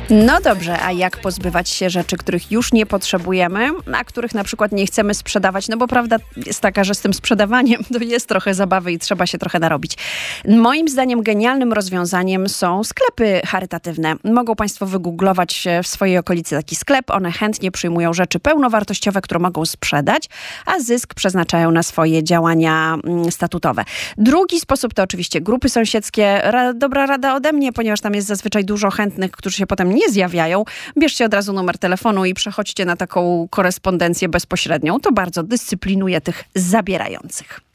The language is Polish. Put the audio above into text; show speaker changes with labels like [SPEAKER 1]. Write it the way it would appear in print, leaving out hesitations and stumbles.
[SPEAKER 1] No dobrze, a jak pozbywać się rzeczy, których już nie potrzebujemy, a których na przykład nie chcemy sprzedawać? No bo prawda jest taka, że z tym sprzedawaniem to jest trochę zabawy i trzeba się trochę narobić. Moim zdaniem genialnym rozwiązaniem są sklepy charytatywne. Mogą Państwo wygooglować w swojej okolicy taki sklep. One chętnie przyjmują rzeczy pełnowartościowe, które mogą sprzedać, a zysk przeznaczają na swoje działania statutowe. Drugi sposób to oczywiście grupy sąsiedzkie. Dobra rada ode mnie, ponieważ tam jest zazwyczaj dużo chętnych, którzy się potem nie zjawiają. Bierzcie od razu numer telefonu i przechodźcie na taką korespondencję bezpośrednią. To bardzo dyscyplinuje tych zabierających.